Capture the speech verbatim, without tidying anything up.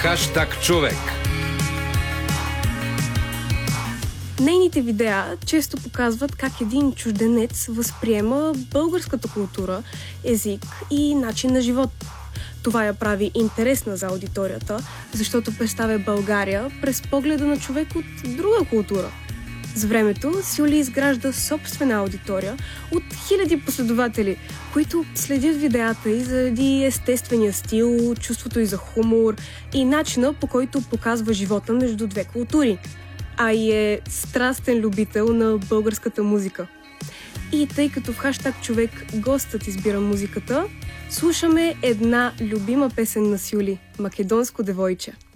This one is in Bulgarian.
Хаштаг човек. Нейните видеа често показват как един чужденец възприема българската култура, език и начин на живот. Това я прави интересна за аудиторията, защото представя България през погледа на човек от друга култура. С времето Сюли изгражда собствена аудитория от хиляди последователи, които следят видеята й заради естествения стил, чувството й за хумор и начина, по който показва живота между две култури. А и е страстен любител на българската музика. И тъй като в хаштаг човек гостът избира музиката, слушаме една любима песен на Сюли – "Македонско девойче".